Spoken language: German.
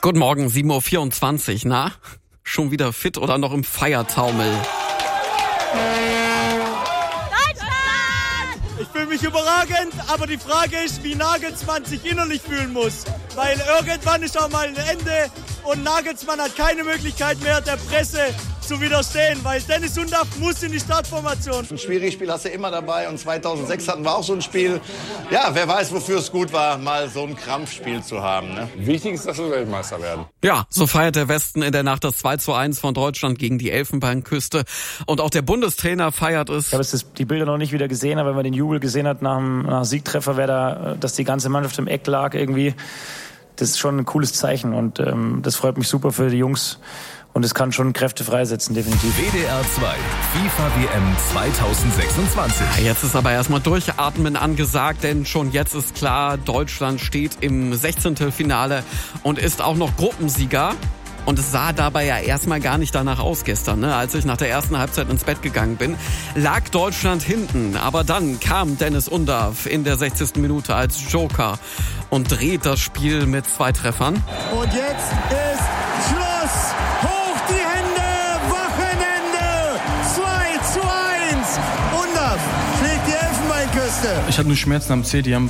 Guten Morgen, 7.24 Uhr. Na, schon wieder fit oder noch im Feiertaumel? Ich fühle mich überragend, aber die Frage ist, wie Nagelsmann sich innerlich fühlen muss. Weil irgendwann ist auch mal ein Ende und Nagelsmann hat keine Möglichkeit mehr, der Presse zu widerstehen, weil Dennis Undaff muss in die Startformation. Ein schwieriges Spiel hast du immer dabei und 2006 hatten wir auch so ein Spiel. Ja, wer weiß, wofür es gut war, mal so ein Krampfspiel zu haben. Ne? Wichtig ist, dass wir Weltmeister werden. Ja, so feiert der Westen in der Nacht das 2:1 von Deutschland gegen die Elfenbeinküste. Und auch der Bundestrainer feiert es. Ich habe jetzt die Bilder noch nicht wieder gesehen, aber wenn man den Jubel gesehen hat nach Siegtreffer, dass die ganze Mannschaft im Eck lag irgendwie, das ist schon ein cooles Zeichen und das freut mich super für die Jungs. Und es kann schon Kräfte freisetzen, definitiv. WDR 2, FIFA-WM 2026. Jetzt ist aber erstmal Durchatmen angesagt, denn schon jetzt ist klar, Deutschland steht im 16. Finale und ist auch noch Gruppensieger. Und es sah dabei ja erstmal gar nicht danach aus gestern, ne? Als ich nach der ersten Halbzeit ins Bett gegangen bin, lag Deutschland hinten. Aber dann kam Dennis Undaff in der 60. Minute als Joker und dreht das Spiel mit 2 Treffern. Und jetzt ist Schluss! Hoch die Hände! Wochenende! 2:1! Undaff schlägt die Elfenbeinküste. Ich hatte nur Schmerzen am Zeh, die haben